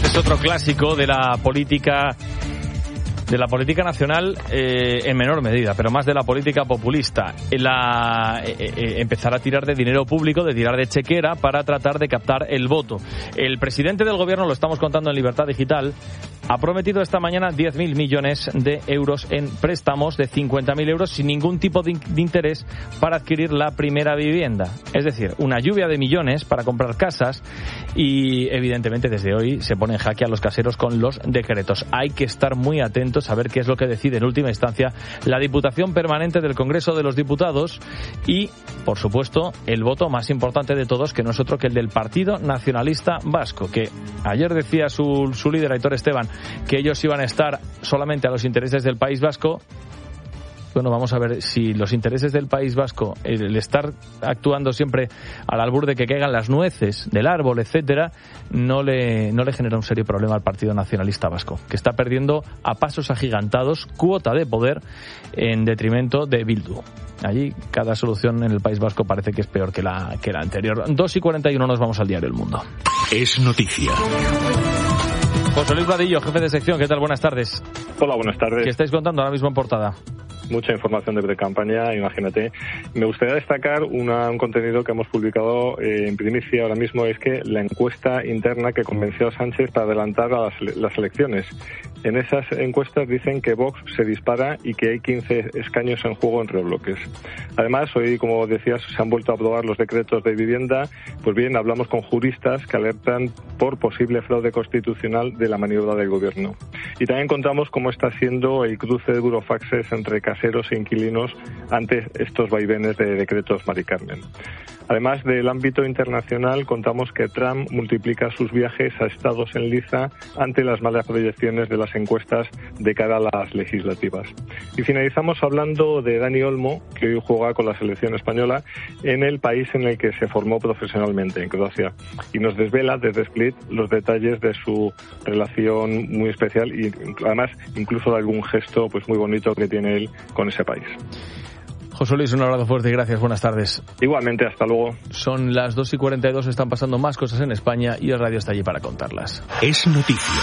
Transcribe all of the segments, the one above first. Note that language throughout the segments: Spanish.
Es otro clásico de la política nacional, en menor medida, pero más de la política populista. Empezar a tirar de dinero público, de tirar de chequera para tratar de captar el voto. El presidente del gobierno, lo estamos contando en Libertad Digital, ha prometido esta mañana 10.000 millones de euros en préstamos de 50.000 euros sin ningún tipo de interés para adquirir la primera vivienda. Es decir, una lluvia de millones para comprar casas y, evidentemente, desde hoy se pone en jaque a los caseros con los decretos. Hay que estar muy atentos a ver qué es lo que decide en última instancia la Diputación Permanente del Congreso de los Diputados y, por supuesto, el voto más importante de todos, que no es otro que el del Partido Nacionalista Vasco, que ayer decía su líder, Aitor Esteban, que ellos iban a estar solamente a los intereses del País Vasco. Bueno, vamos a ver si los intereses del País Vasco, el estar actuando siempre al albur de que caigan las nueces del árbol, etcétera, no le genera un serio problema al Partido Nacionalista Vasco, que está perdiendo a pasos agigantados cuota de poder en detrimento de Bildu. Allí cada solución en el País Vasco parece que es peor que la anterior. 2:41 nos vamos al diario El Mundo. Es noticia. José Luis Vadillo, jefe de sección, ¿qué tal? Buenas tardes. Hola, buenas tardes. ¿Qué estáis contando ahora mismo en portada? Mucha información de precampaña, imagínate. Me gustaría destacar un contenido que hemos publicado en primicia ahora mismo, es que la encuesta interna que convenció a Sánchez para adelantar a las elecciones. En esas encuestas dicen que Vox se dispara y que hay 15 escaños en juego entre bloques. Además, hoy, como decías, se han vuelto a aprobar los decretos de vivienda. Pues bien, hablamos con juristas que alertan por posible fraude constitucional de la maniobra del gobierno. Y también contamos cómo está siendo el cruce de burofaxes entre caseros e inquilinos ante estos vaivenes de decretos Mari Carmen. Además del ámbito internacional, contamos que Trump multiplica sus viajes a estados en liza ante las malas proyecciones de las encuestas de cara a las legislativas. Y finalizamos hablando de Dani Olmo, que hoy juega con la selección española en el país en el que se formó profesionalmente, en Croacia. Y nos desvela desde Split los detalles de su relación muy especial y además incluso de algún gesto pues muy bonito que tiene él con ese país. José Luis, un abrazo fuerte y gracias. Buenas tardes. Igualmente, hasta luego. Son las 2:42, están pasando más cosas en España y el radio está allí para contarlas. Es noticia.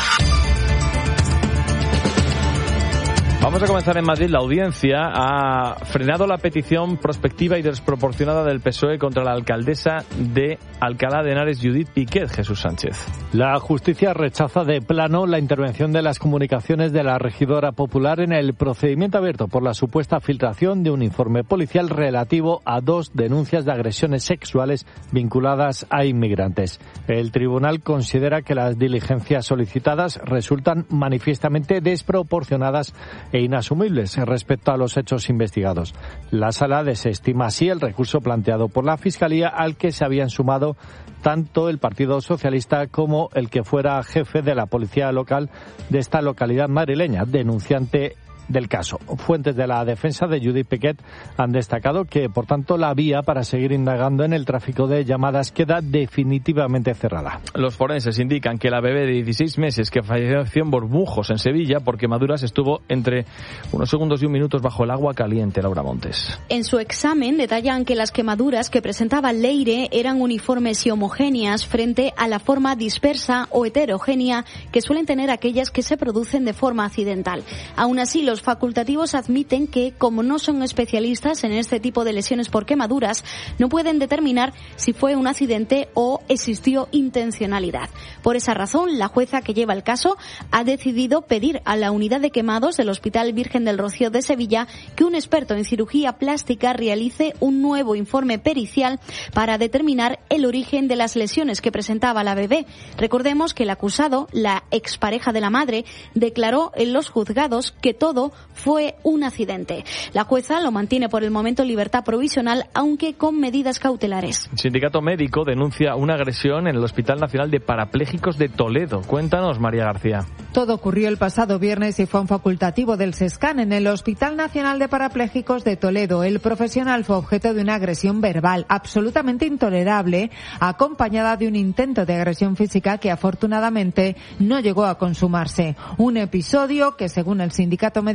Vamos a comenzar en Madrid. La audiencia ha frenado la petición prospectiva y desproporcionada del PSOE contra la alcaldesa de Alcalá de Henares, Judith Piquet, Jesús Sánchez. La justicia rechaza de plano la intervención de las comunicaciones de la regidora popular en el procedimiento abierto por la supuesta filtración de un informe policial relativo a 2 denuncias de agresiones sexuales vinculadas a inmigrantes. El tribunal considera que las diligencias solicitadas resultan manifiestamente desproporcionadas e inasumibles respecto a los hechos investigados. La sala desestima así el recurso planteado por la Fiscalía, al que se habían sumado tanto el Partido Socialista como el que fuera jefe de la policía local de esta localidad madrileña, denunciante del caso. Fuentes de la defensa de Judith Piquet han destacado que, por tanto, la vía para seguir indagando en el tráfico de llamadas queda definitivamente cerrada. Los forenses indican que la bebé de 16 meses que falleció en Borbujos, en Sevilla, por quemaduras, estuvo entre unos segundos y un minuto bajo el agua caliente. Laura Montes. En su examen detallan que las quemaduras que presentaba Leire eran uniformes y homogéneas frente a la forma dispersa o heterogénea que suelen tener aquellas que se producen de forma accidental. Aún así, los facultativos admiten que, como no son especialistas en este tipo de lesiones por quemaduras, no pueden determinar si fue un accidente o existió intencionalidad. Por esa razón, la jueza que lleva el caso ha decidido pedir a la unidad de quemados del Hospital Virgen del Rocío de Sevilla que un experto en cirugía plástica realice un nuevo informe pericial para determinar el origen de las lesiones que presentaba la bebé. Recordemos que el acusado, la expareja de la madre, declaró en los juzgados que todo fue un accidente. La jueza lo mantiene por el momento en libertad provisional, aunque con medidas cautelares. El sindicato médico denuncia una agresión en el Hospital Nacional de Parapléjicos de Toledo. Cuéntanos, María García. Todo ocurrió el pasado viernes y fue un facultativo del SESCAN en el Hospital Nacional de Parapléjicos de Toledo. El profesional fue objeto de una agresión verbal absolutamente intolerable, acompañada de un intento de agresión física que afortunadamente no llegó a consumarse. Un episodio que, según el sindicato médico,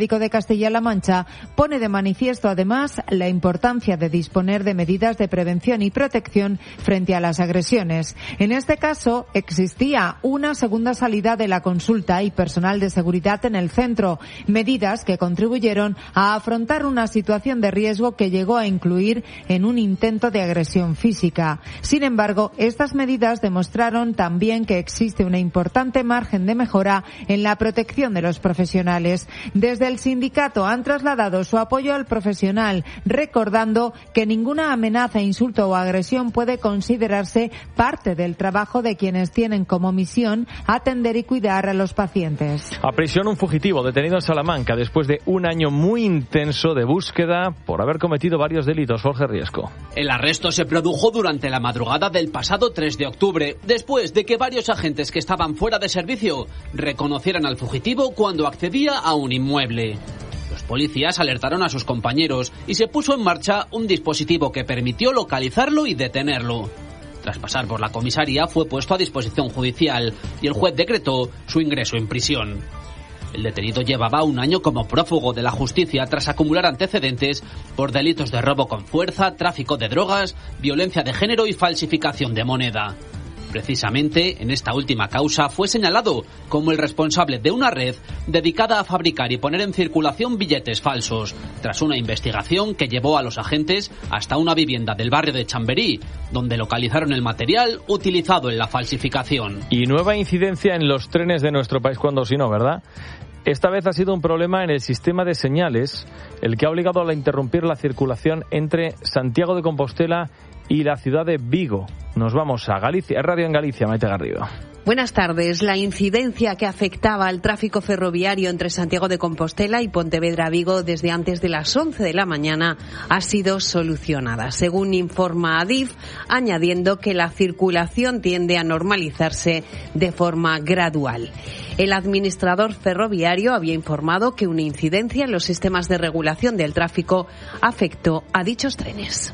Médico de Castilla-La Mancha pone de manifiesto además la importancia de disponer de medidas de prevención y protección frente a las agresiones. En este caso, existía una segunda salida de la consulta y personal de seguridad en el centro, medidas que contribuyeron a afrontar una situación de riesgo que llegó a incluir en un intento de agresión física. Sin embargo, estas medidas demostraron también que existe una importante margen de mejora en la protección de los profesionales. Desde el sindicato han trasladado su apoyo al profesional, recordando que ninguna amenaza, insulto o agresión puede considerarse parte del trabajo de quienes tienen como misión atender y cuidar a los pacientes. A prisión un fugitivo detenido en Salamanca después de un año muy intenso de búsqueda por haber cometido varios delitos. Jorge Riesco. El arresto se produjo durante la madrugada del pasado 3 de octubre, después de que varios agentes que estaban fuera de servicio reconocieran al fugitivo cuando accedía a un inmueble. Los policías alertaron a sus compañeros y se puso en marcha un dispositivo que permitió localizarlo y detenerlo. Tras pasar por la comisaría fue puesto a disposición judicial y el juez decretó su ingreso en prisión. El detenido llevaba un año como prófugo de la justicia tras acumular antecedentes por delitos de robo con fuerza, tráfico de drogas, violencia de género y falsificación de moneda. Precisamente, en esta última causa fue señalado como el responsable de una red dedicada a fabricar y poner en circulación billetes falsos, tras una investigación que llevó a los agentes hasta una vivienda del barrio de Chamberí, donde localizaron el material utilizado en la falsificación. Y nueva incidencia en los trenes de nuestro país, cuando si no, ¿verdad? Esta vez ha sido un problema en el sistema de señales, el que ha obligado a interrumpir la circulación entre Santiago de Compostela y la ciudad de Vigo. Nos vamos a Galicia, es Radio en Galicia, Maite Garrido. Buenas tardes. La incidencia que afectaba al tráfico ferroviario entre Santiago de Compostela y Pontevedra-Vigo desde antes de las 11 de la mañana ha sido solucionada, según informa Adif, añadiendo que la circulación tiende a normalizarse de forma gradual. El administrador ferroviario había informado que una incidencia en los sistemas de regulación del tráfico afectó a dichos trenes.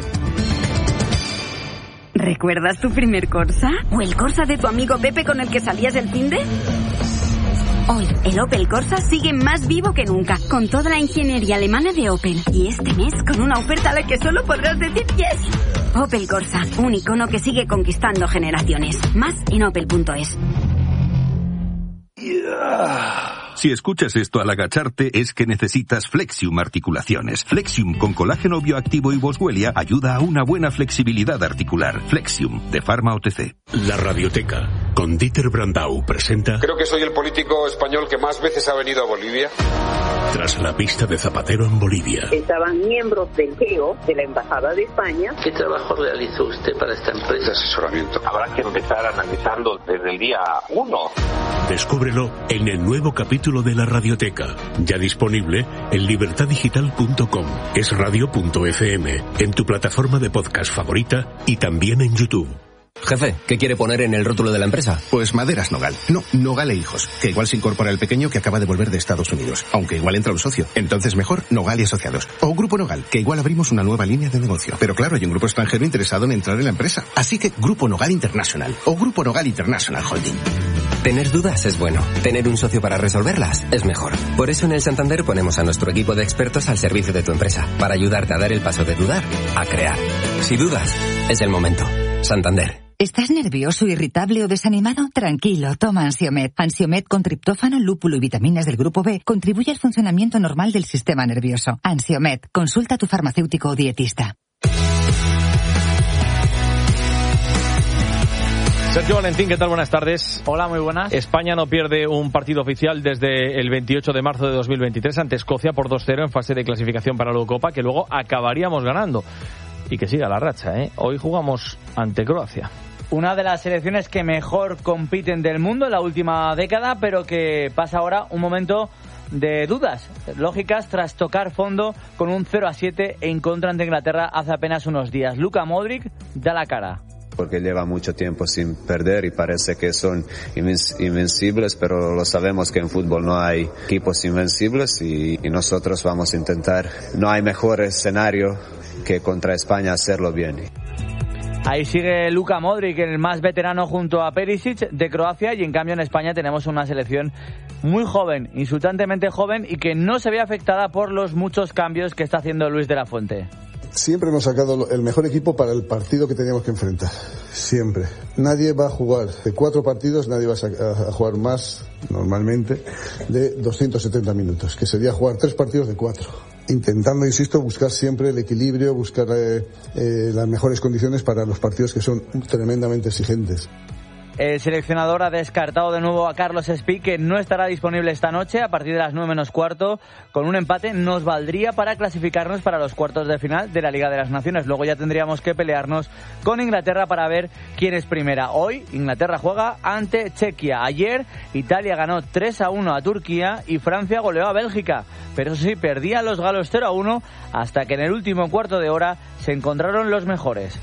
¿Recuerdas tu primer Corsa? ¿O el Corsa de tu amigo Pepe con el que salías del finde? Hoy, el Opel Corsa sigue más vivo que nunca, con toda la ingeniería alemana de Opel. Y este mes, con una oferta a la que solo podrás decir yes. Opel Corsa, un icono que sigue conquistando generaciones. Más en opel.es. Si escuchas esto al agacharte es que necesitas Flexium Articulaciones. Flexium con colágeno bioactivo y boswellia ayuda a una buena flexibilidad articular. Flexium, de Pharma OTC. La Radioteca, con Dieter Brandau, presenta... Creo que soy el político español que más veces ha venido a Bolivia. Tras la pista de Zapatero en Bolivia. Estaban miembros del GEO, de la Embajada de España. ¿Qué trabajo realizó usted para esta empresa? De asesoramiento. Habrá que empezar analizando desde el día 1. Descúbrelo en el nuevo capítulo de La Radioteca, ya disponible en libertadigital.com, esradio.fm, en tu plataforma de podcast favorita y también en YouTube. Jefe, ¿qué quiere poner en el rótulo de la empresa? Pues Maderas Nogal. No, Nogal e Hijos. Que igual se incorpora el pequeño que acaba de volver de Estados Unidos. Aunque igual entra un socio. Entonces mejor Nogal y Asociados. O Grupo Nogal, que igual abrimos una nueva línea de negocio. Pero claro, hay un grupo extranjero interesado en entrar en la empresa. Así que Grupo Nogal International. O Grupo Nogal International Holding. Tener dudas es bueno. Tener un socio para resolverlas es mejor. Por eso en el Santander ponemos a nuestro equipo de expertos al servicio de tu empresa. Para ayudarte a dar el paso de dudar a crear. Si dudas, es el momento. Santander. ¿Estás nervioso, irritable o desanimado? Tranquilo, toma Ansiomed. Ansiomed con triptófano, lúpulo y vitaminas del grupo B contribuye al funcionamiento normal del sistema nervioso. Ansiomed, consulta a tu farmacéutico o dietista. Sergio Valentín, ¿qué tal? Buenas tardes. Hola, muy buenas. España no pierde un partido oficial desde el 28 de marzo de 2023 ante Escocia por 2-0 en fase de clasificación para la Eurocopa, que luego acabaríamos ganando. Y que siga la racha, ¿eh? Hoy jugamos ante Croacia. Una de las selecciones que mejor compiten del mundo en la última década, pero que pasa ahora un momento de dudas lógicas tras tocar fondo con un 0-7 en contra ante Inglaterra hace apenas unos días. Luka Modric da la cara. Porque lleva mucho tiempo sin perder y parece que son invencibles, pero lo sabemos que en fútbol no hay equipos invencibles y nosotros vamos a intentar, no hay mejor escenario que contra España hacerlo bien. Ahí sigue Luka Modric, el más veterano junto a Perisic de Croacia, y en cambio en España tenemos una selección muy joven, insultantemente joven, y que no se ve afectada por los muchos cambios que está haciendo Luis de la Fuente. Siempre hemos sacado el mejor equipo para el partido que teníamos que enfrentar. Siempre. Nadie va a jugar de 4 partidos, nadie va a jugar más, normalmente, de 270 minutos, que sería jugar 3 partidos de 4. Intentando, insisto, buscar siempre el equilibrio, buscar las mejores condiciones para los partidos que son tremendamente exigentes. El seleccionador ha descartado de nuevo a Carlos Espí, que no estará disponible esta noche a partir de las 9 menos cuarto. Con un empate nos valdría para clasificarnos para los cuartos de final de la Liga de las Naciones. Luego ya tendríamos que pelearnos con Inglaterra para ver quién es primera. Hoy Inglaterra juega ante Chequia. Ayer Italia ganó 3-1 a Turquía y Francia goleó a Bélgica. Pero sí, perdían los galos 0-1 hasta que en el último cuarto de hora se encontraron los mejores.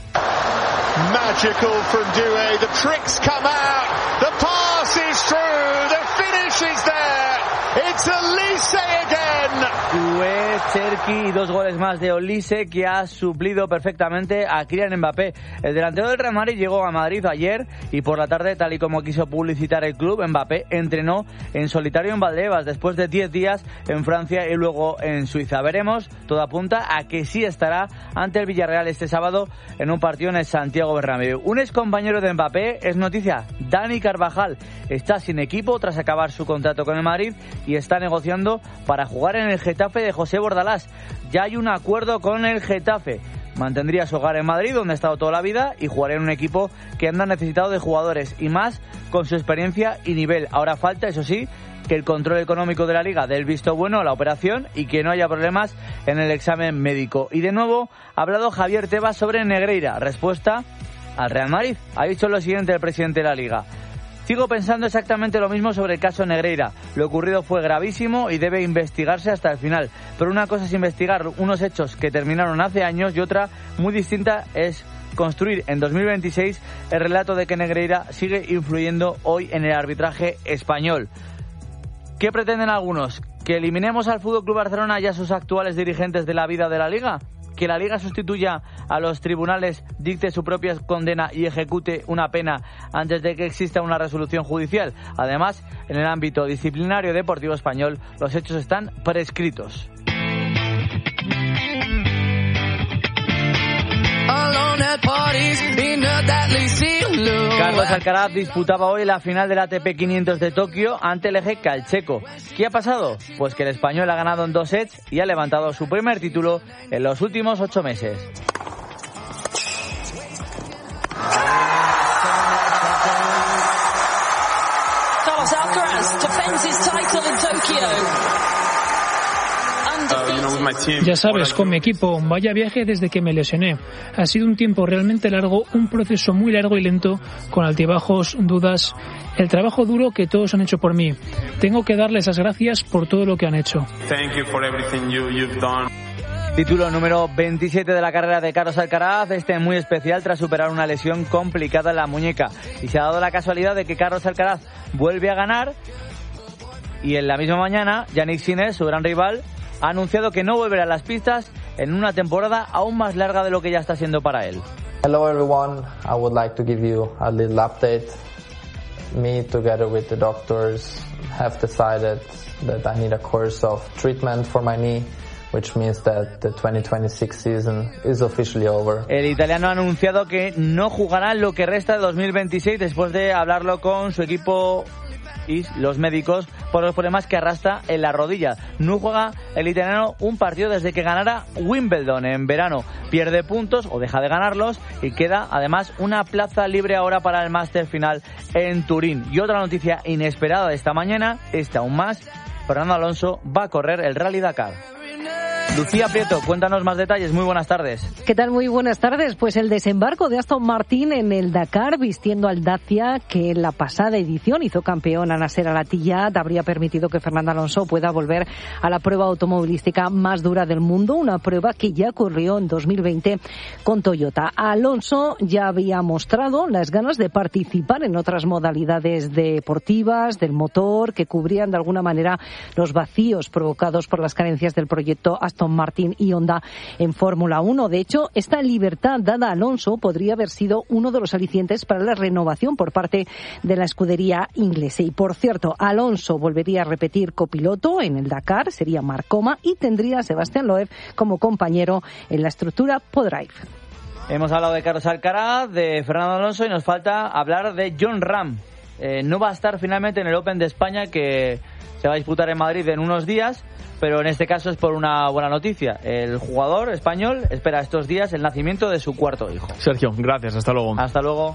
Magical from Doué, the tricks come out, the pass is through, the finish is there, it's Olise again. Doué, Cherki y 2 goles más de Olise, que ha suplido perfectamente a Kylian Mbappé. El delantero del Real Madrid llegó a Madrid ayer y por la tarde, tal y como quiso publicitar el club, Mbappé entrenó en solitario en Valdebebas después de 10 días en Francia y luego en Suiza. Veremos, todo apunta a que sí estará ante el Villarreal este sábado en un partido en el Santiago Bernabéu. Un excompañero de Mbappé es noticia. Dani Carvajal está sin equipo tras acabar su contrato con el Madrid y está negociando para jugar en el Getafe de José Bordalás. Ya hay un acuerdo con el Getafe. Mantendría su hogar en Madrid, donde ha estado toda la vida, y jugaría en un equipo que anda necesitado de jugadores, y más con su experiencia y nivel. Ahora falta, eso sí, que el control económico de la Liga dé el visto bueno a la operación y que no haya problemas en el examen médico. Y de nuevo ha hablado Javier Tebas sobre Negreira. Respuesta al Real Madrid. Ha dicho lo siguiente el presidente de la Liga: sigo pensando exactamente lo mismo sobre el caso Negreira. Lo ocurrido fue gravísimo y debe investigarse hasta el final. Pero una cosa es investigar unos hechos que terminaron hace años y otra muy distinta es construir en 2026 el relato de que Negreira sigue influyendo hoy en el arbitraje español. ¿Qué pretenden algunos? ¿Que eliminemos al FC Barcelona y a sus actuales dirigentes de la vida de la Liga? ¿Que la Liga sustituya a los tribunales, dicte su propia condena y ejecute una pena antes de que exista una resolución judicial? Además, en el ámbito disciplinario deportivo español, los hechos están prescritos. Carlos Alcaraz disputaba hoy la final del ATP 500 de Tokio ante el ejeca, el checo. ¿Qué ha pasado? Pues que el español ha ganado en 2 sets y ha levantado su primer título en los últimos 8 meses. Carlos Alcaraz defends his title in Tokyo. Ya sabes, con mi equipo, vaya viaje desde que me lesioné. Ha sido un tiempo realmente largo, un proceso muy largo y lento, con altibajos, dudas, el trabajo duro que todos han hecho por mí. Tengo que darles las gracias por todo lo que han hecho. Título número 27 de la carrera de Carlos Alcaraz, muy especial tras superar una lesión complicada en la muñeca. Y se ha dado la casualidad de que Carlos Alcaraz vuelve a ganar y en la misma mañana Jannik Sinner, su gran rival, ha anunciado que no volverá a las pistas en una temporada aún más larga de lo que ya está siendo para él. Hello everyone, I would like to give you a little update. Me together with the doctors have decided that I need a course of treatment for my knee, which means that the 2026 season is officially over. El italiano ha anunciado que no jugará lo que resta de 2026 después de hablarlo con su equipo y los médicos por los problemas que arrastra en la rodilla. No juega el italiano un partido desde que ganara Wimbledon en verano. Pierde puntos o deja de ganarlos y queda además una plaza libre ahora para el máster final en Turín. Y otra noticia inesperada de esta mañana, aún más, Fernando Alonso va a correr el Rally Dakar. Lucía Prieto, cuéntanos más detalles. Muy buenas tardes. ¿Qué tal? Muy buenas tardes. Pues el desembarco de Aston Martin en el Dakar, vistiendo al Dacia, que en la pasada edición hizo campeón a Nasser Al-Attiyah, habría permitido que Fernando Alonso pueda volver a la prueba automovilística más dura del mundo, una prueba que ya ocurrió en 2020 con Toyota. Alonso ya había mostrado las ganas de participar en otras modalidades deportivas, del motor, que cubrían de alguna manera los vacíos provocados por las carencias del proyecto Aston Aston Martin y Honda en Fórmula 1. De hecho, esta libertad dada a Alonso podría haber sido uno de los alicientes para la renovación por parte de la escudería inglesa. Y por cierto, Alonso volvería a repetir copiloto en el Dakar, sería Marc Coma, y tendría a Sebastián Loeb como compañero en la estructura ProDrive. Hemos hablado de Carlos Alcaraz, de Fernando Alonso y nos falta hablar de Jon Rahm. No va a estar finalmente en el Open de España, que se va a disputar en Madrid en unos días, pero en este caso es por una buena noticia. El jugador español espera estos días el nacimiento de su cuarto hijo. Sergio, gracias, hasta luego. Hasta luego.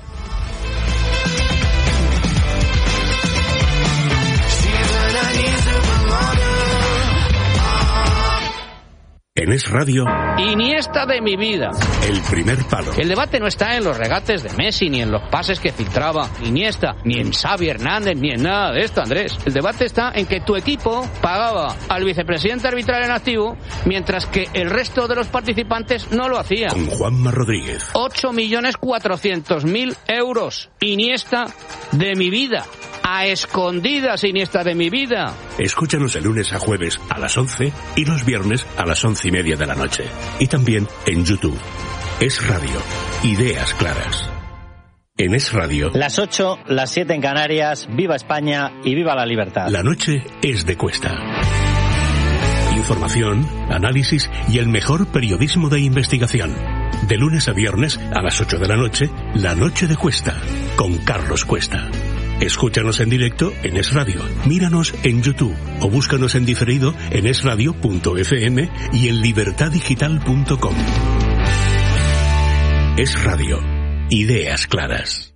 En Es Radio, Iniesta de mi vida. El primer palo. El debate no está en los regates de Messi, ni en los pases que filtraba Iniesta, ni en Xavi Hernández, ni en nada de esto, Andrés. El debate está en que tu equipo pagaba al vicepresidente arbitral en activo, mientras que el resto de los participantes no lo hacía. Con Juanma Rodríguez. 8.400.000 euros. Iniesta de mi vida. A escondidas, Iniesta de mi vida. Escúchanos de lunes a jueves a las 11 y los viernes a las 11:30 de la noche. Y también en YouTube. Es Radio. Ideas claras. En Es Radio. Las 8, las 7 en Canarias. Viva España y viva la libertad. La noche es de Cuesta. Información, análisis y el mejor periodismo de investigación. De lunes a viernes a las 8 de la noche, La Noche de Cuesta, con Carlos Cuesta. Escúchanos en directo en Es Radio, míranos en YouTube o búscanos en diferido en esradio.fm y en libertadigital.com. Es Radio. Ideas claras.